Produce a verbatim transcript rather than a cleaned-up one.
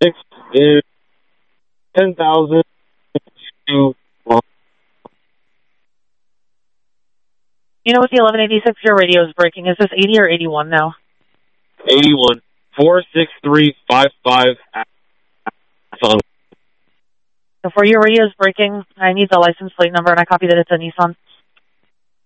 six is ten thousand two. You know what, the eleven eighty-six, your radio is breaking. Is this eighty or eighty-one now? eighty-one. four six three five five. Before your radio is breaking, I need the license plate number, and I copy that it's a Nissan.